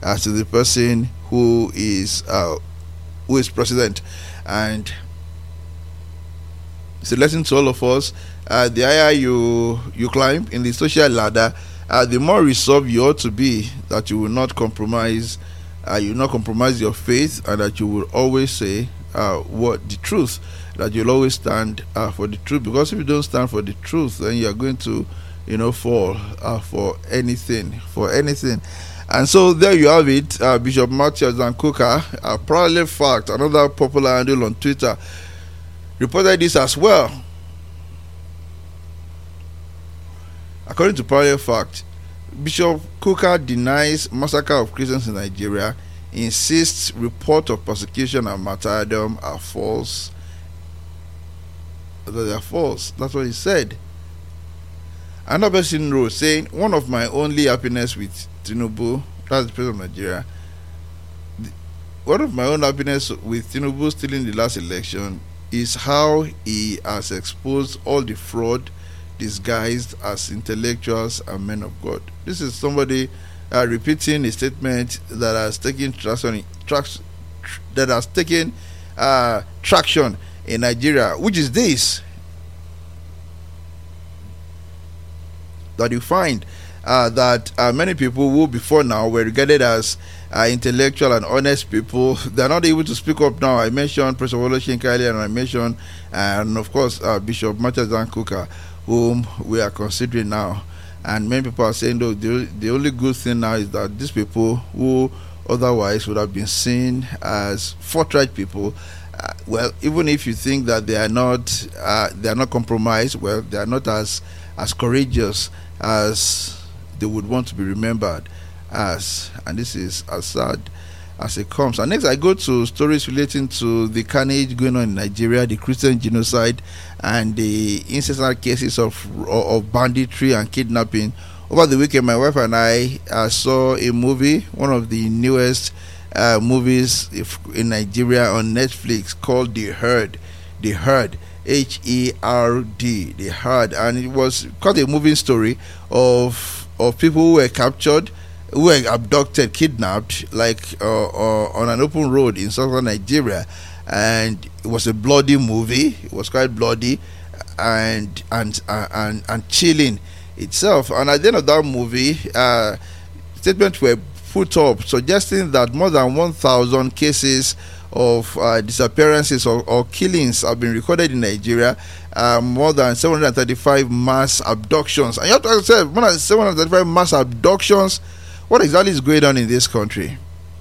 to the person who is president. And it's a lesson to all of us. The higher you climb in the social ladder, the more resolved you ought to be that you will not compromise. You will not compromise your faith, and that you will always say what the truth. That you'll always stand for the truth. Because if you don't stand for the truth, then you are going to, fall for anything. And so there you have it. Bishop Matthias Dankuka, Parallel Fact, another popular handle on Twitter, reported this as well. According to Parallel Fact, Bishop Kuka denies massacre of Christians in Nigeria, insists report of persecution and martyrdom are false. They are false. That's what he said. Another person wrote saying, one of my only happiness with Tinubu, that's the president of Nigeria, one of my own happiness with Tinubu stealing the last election is how he has exposed all the fraud disguised as intellectuals and men of God. This is somebody repeating a statement that has taken traction in Nigeria, which is this: that you find that many people who before now were regarded as intellectual and honest people, they're not able to speak up now. I mentioned Professor Wole Soyinka earlier, and I mentioned, and of course, Bishop Matthias Dankuka, whom we are considering now. And many people are saying, though, the only good thing now is that these people who otherwise would have been seen as forthright people, well, even if you think that they are not compromised, well, they are not as courageous as they would want to be remembered as. And this is as sad as it comes. And next I go to stories relating to the carnage going on in Nigeria, the Christian genocide, and the incessant cases of banditry and kidnapping. Over the weekend, my wife and I saw a movie, one of the newest movies in Nigeria on Netflix, called The Herd. The Herd, H-E-R-D, The Herd. And it was quite a moving story of people who were captured, who were abducted, kidnapped, like on an open road in southern Nigeria. And it was a bloody movie. It was quite bloody and chilling itself. And at the end of that movie, statements were put up suggesting that more than 1,000 cases of disappearances or killings have been recorded in Nigeria. More than 735 mass abductions. And you have to ask yourself, more than 735 mass abductions. What exactly is going on in this country?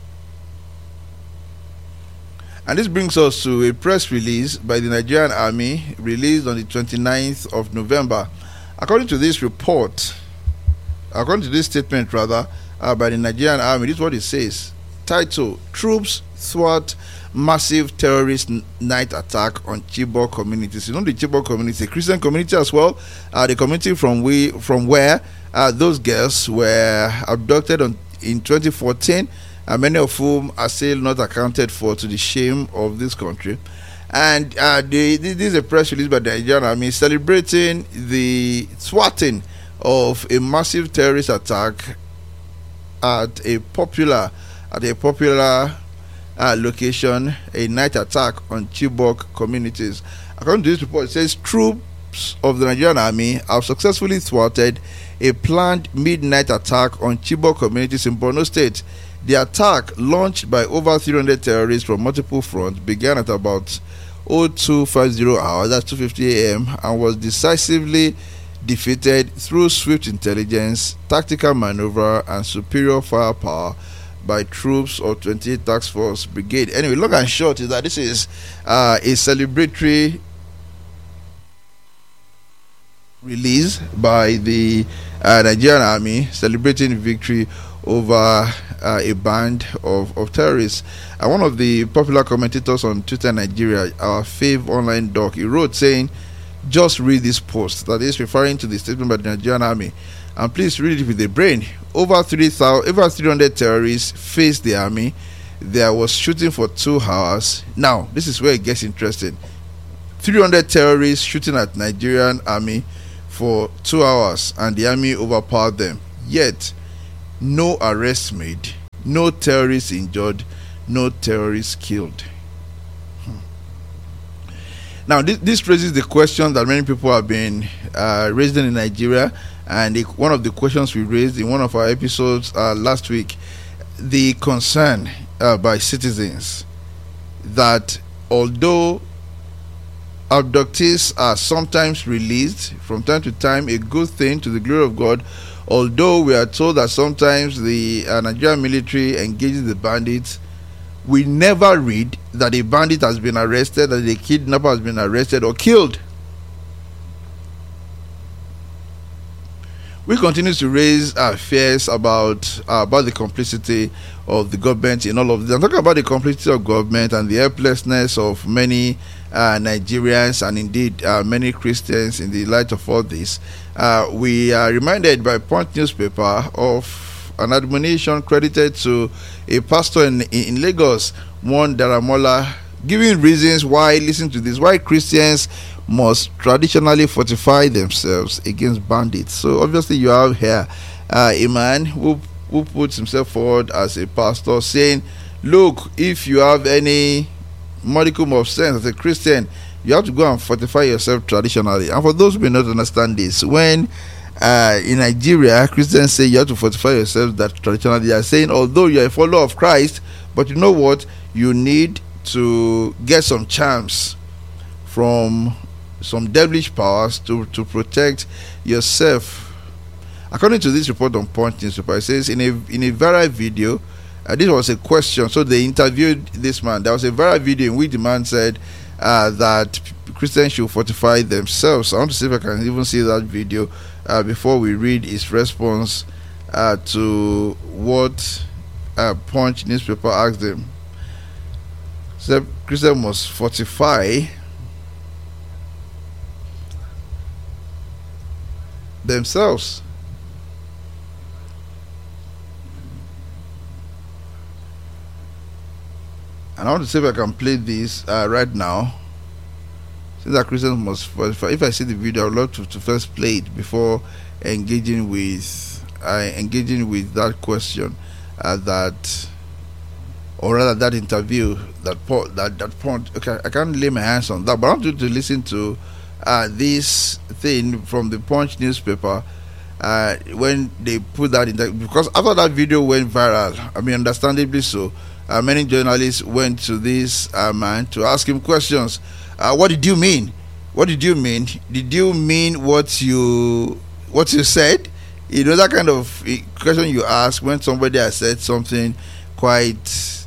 And this brings us to a press release by the Nigerian Army, released on the 29th of November. According to this statement by the Nigerian Army, this is what it says. Title: Troops thwart massive terrorist night attack on Chibok communities. You know the Chibok community, a Christian community as well, the community from where those girls were abducted in 2014, many of whom are still not accounted for, to the shame of this country. And this is a press release by the Nigerian Army celebrating the thwarting of a massive terrorist attack at a popular location, a night attack on Chibok communities. According to this report, it says troops of the Nigerian Army have successfully thwarted a planned midnight attack on Chibok communities in Borno State. The attack, launched by over 300 terrorists from multiple fronts, began at about 0250 hours, that's 2:50 a.m., and was decisively defeated through swift intelligence, tactical maneuver, and superior firepower by troops of 28 Task Force Brigade. Anyway, long and short is that this is a celebratory release by the Nigerian Army celebrating victory over a band of terrorists. And one of the popular commentators on Twitter Nigeria, our fave online doc, he wrote saying, just read this post, that is referring to the statement by the Nigerian Army, and please read it with the brain. Over 300 terrorists faced the army. There was shooting for 2 hours. Now, this is where it gets interesting. 300 terrorists shooting at Nigerian army for 2 hours, and the army overpowered them. Yet, no arrests made, No terrorists injured, no terrorists killed. Now, this raises the question that many people have been raising in Nigeria, and one of the questions we raised in one of our episodes last week, the concern by citizens that although abductees are sometimes released from time to time, a good thing to the glory of God, although we are told that sometimes the Nigerian military engages the bandits, we never read that a bandit has been arrested, that a kidnapper has been arrested or killed. We continue to raise fears about the complicity of the government in all of this. I'm talking about the complicity of government and the helplessness of many Nigerians and indeed many Christians in the light of all this. We are reminded by Punch newspaper of an admonition credited to a pastor in Lagos, one Daramola, giving reasons why, listen to this, why Christians must traditionally fortify themselves against bandits. So obviously you have here a man who puts himself forward as a pastor saying, look, if you have any modicum of sense as a Christian, you have to go and fortify yourself traditionally. And for those who may not understand this, when in Nigeria Christians say you have to fortify yourself that traditionally, they are saying although you are a follower of Christ, but you know what, you need to get some charms from some devilish powers to protect yourself. According to this report on Punch newspaper, it says in a viral video, this was a question, so they interviewed this man. There was a viral video in which the man said that Christians should fortify themselves. I want to see if I can even see that video before we read his response to what Punch newspaper asked him. So Christians must fortify themselves. And I want to see if I can play this right now. Since that Christians must fortify. If I see the video, I would love to first play it before engaging with that question that, or rather that interview, that point. Okay, I can't lay my hands on that, but I want you to listen to this thing from the Punch newspaper when they put that in there, because after that video went viral, I mean understandably so, many journalists went to this man to ask him questions. What did you mean? What did you mean? Did you mean what you said? You know, that kind of question you ask when somebody has said something quite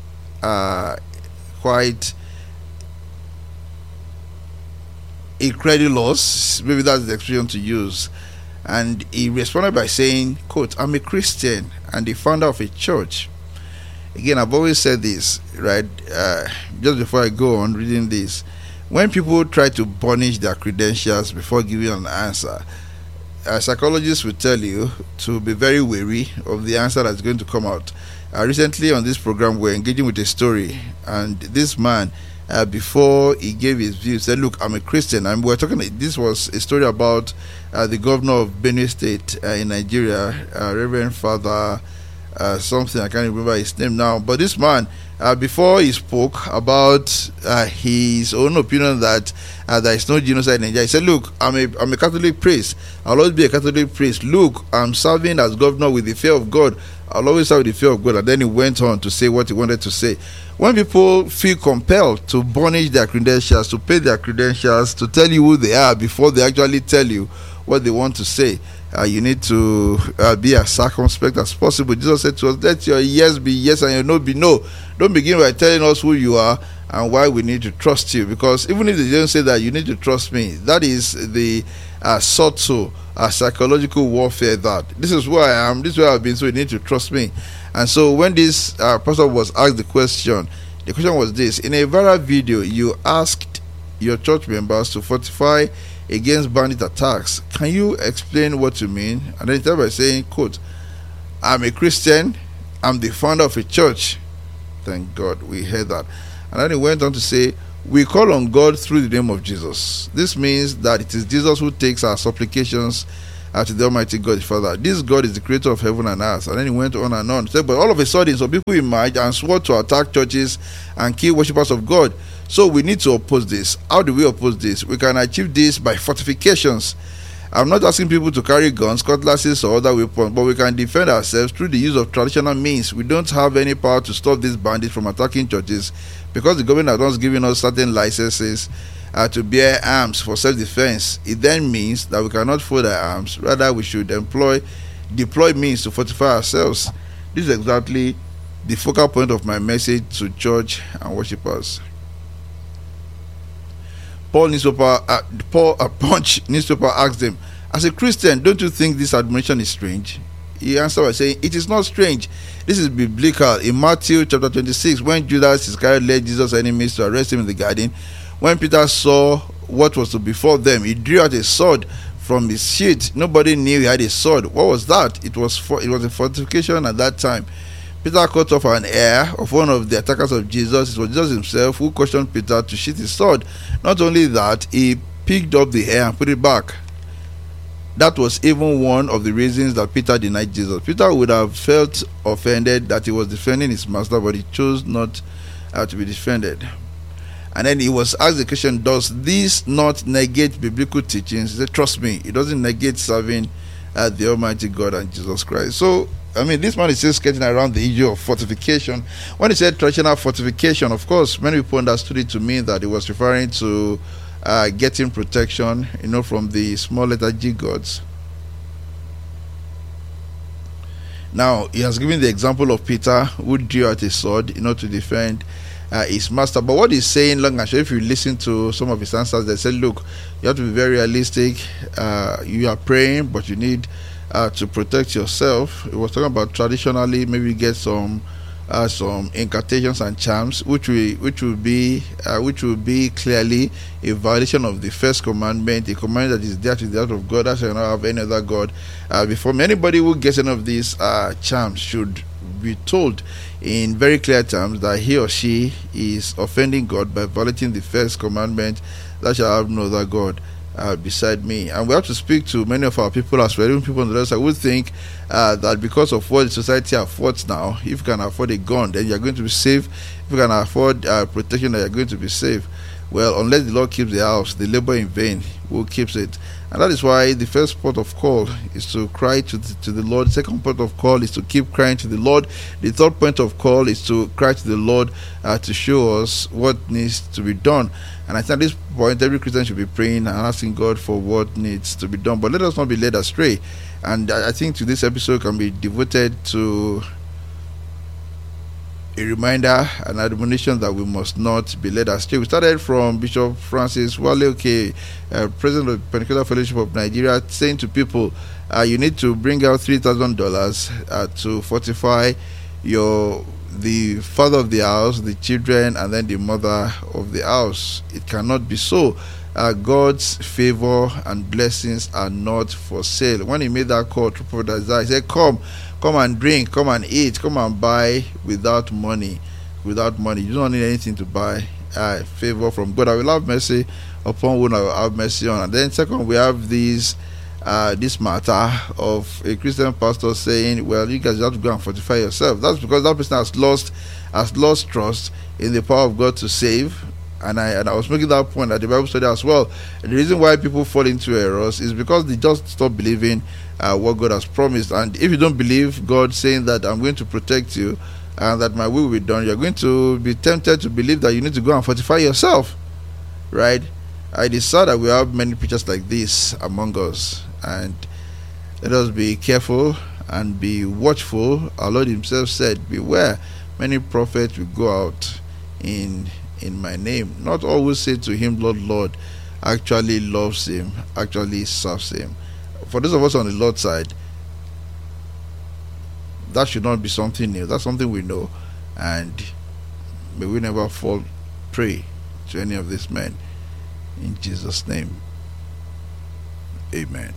incredulous, maybe that's the expression to use. And he responded by saying, quote, I'm a Christian and the founder of a church. Again, I've always said this, right? Just before I go on reading this, when people try to burnish their credentials before giving an answer, psychologists will tell you to be very wary of the answer that's going to come out. Recently on this program, we're engaging with a story, and this man, before he gave his view, said, look, I'm a Christian. And we're talking, this was a story about the governor of Benue State in Nigeria, Reverend Father something, I can't remember his name now. But this man, before he spoke about his own opinion that there is no genocide in Nigeria, he said, look, I'm a Catholic priest. I'll always be a Catholic priest. Look, I'm serving as governor with the fear of God. I'll always have the fear of God. And then he went on to say what he wanted to say. When people feel compelled to burnish their credentials, to pay their credentials, to tell you who they are before they actually tell you what they want to say, you need to be as circumspect as possible. Jesus said to us, let your yes be yes and your no be no. Don't begin by telling us who you are and why we need to trust you, because even if they don't say that, you need to trust me. That is the subtle psychological warfare, that this is who I am, this is where I've been, so you need to trust me. And so when this person was asked the question was this: in a viral video, you asked your church members to fortify against bandit attacks. Can you explain what you mean? And then he started by saying, quote, I'm a Christian, I'm the founder of a church. Thank God we heard that. And then he went on to say, we call on God through the name of Jesus. This means that it is Jesus who takes our supplications to the Almighty God the Father. This God is the creator of heaven and earth. And then he went on and on. But all of a sudden, some people emerged and swore to attack churches and kill worshippers of God. So we need to oppose this. How do we oppose this? We can achieve this by fortifications. I'm not asking people to carry guns, cutlasses, or other weapons, but we can defend ourselves through the use of traditional means. We don't have any power to stop these bandits from attacking churches because the government has not given us certain licenses to bear arms for self-defense. It then means that we cannot fold our arms. Rather, we should deploy means to fortify ourselves. This is exactly the focal point of my message to church and worshippers. Punch newspaper asked them, as a Christian, don't you think this admonition is strange? He answered by saying, it is not strange. This is biblical. In Matthew chapter 26, when Judas Iscariot led Jesus' enemies to arrest him in the garden, when Peter saw what was to befall them, he drew out a sword from his sheath. Nobody knew he had a sword. What was that? It was a fortification at that time. Peter cut off an ear of one of the attackers of Jesus. It was Jesus himself who cautioned Peter to sheath his sword. Not only that, he picked up the ear and put it back. That was even one of the reasons that Peter denied Jesus. Peter would have felt offended that he was defending his master, but he chose not to be defended. And then he was asked the question, does this not negate biblical teachings? He said, trust me, it doesn't negate serving the Almighty God and Jesus Christ. So, I mean, this man is just getting around the issue of fortification. When he said traditional fortification, of course, many people understood it to mean that he was referring to getting protection, from the small letter G gods. Now, he has given the example of Peter, who drew out a sword, to defend his master. But what he's saying, long and short, if you listen to some of his answers, they say, look, you have to be very realistic. You are praying, but you need to protect yourself. It was talking about traditionally, maybe get some incantations and charms, which will be clearly a violation of the first commandment, a commandment that is there to the out of God, that shall not have any other god before me. Anybody who gets any of these charms should be told in very clear terms that he or she is offending God by violating the first commandment, that shall have no other god beside me. And we have to speak to many of our people as well, even people on the other side who think that because of what the society affords now, if you can afford a gun, then you're going to be safe. If you can afford protection, then you're going to be safe. Well, unless the Lord keeps the house, they labor in vain. Who keeps it? And that is why the first port of call is to cry to the Lord. The second port of call is to keep crying to the Lord. The third point of call is to cry to the Lord to show us what needs to be done. And I think at this point, every Christian should be praying and asking God for what needs to be done. But let us not be led astray. And I think this episode can be devoted to a reminder, an admonition that we must not be led astray. We started from Bishop Francis Wale, President of the Pentecostal Fellowship of Nigeria, saying to people, you need to bring out $3,000 to fortify the father of the house, the children, and then the mother of the house. It cannot be so. God's favor and blessings are not for sale. When he made that call to Prophet Isaiah, he said, come and drink, come and eat, come and buy without money. You don't need anything to buy. Favor from God. I will have mercy upon whom I will have mercy on. And then second, we have this matter of a Christian pastor saying, well, you guys have to go and fortify yourself. That's because that person has lost trust in the power of God to save. And I was making that point at the Bible study as well. And the reason why people fall into errors is because they just stop believing what God has promised. And if you don't believe God saying that I'm going to protect you and that my will be done, you're going to be tempted to believe that you need to go and fortify yourself, right? It is sad that we have many preachers like this among us, and let us be careful and be watchful. Our Lord himself said, beware, many prophets will go out in my name. Not all who say to him, Lord, Lord, actually loves him, actually serves him. For those of us on the Lord's side, that should not be something new. That's something we know, and may we never fall prey to any of these men. In Jesus' name, amen.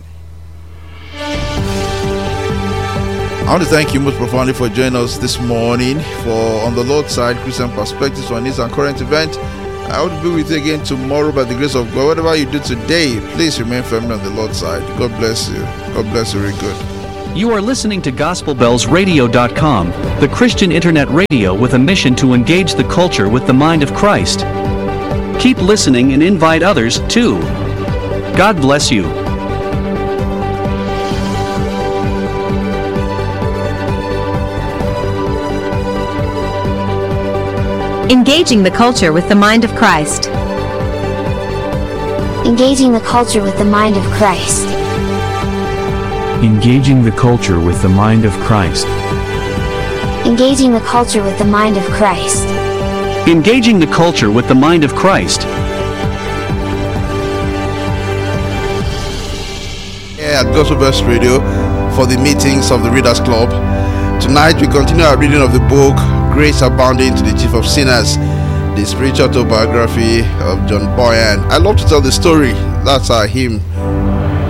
I want to thank you most profoundly for joining us this morning for On the Lord's Side, Christian Perspectives on News and Current Event. I hope to be with you again tomorrow by the grace of God. Whatever you do today, please remain firmly on the Lord's side. God bless you. God bless you very good. You are listening to GospelBellsRadio.com, the Christian internet radio with a mission to engage the culture with the mind of Christ. Keep listening and invite others too. God bless you. Engaging the culture with the mind of Christ. Engaging the culture with the mind of Christ. Engaging the culture with the mind of Christ. Engaging the culture with the mind of Christ. Engaging the culture with the mind of Christ. Here at Gospel Bells Radio for the meetings of the Readers Club. Tonight we continue our reading of the book Grace Abounding to the Chief of Sinners, the spiritual autobiography of John Bunyan. I love to tell the story. That's our hymn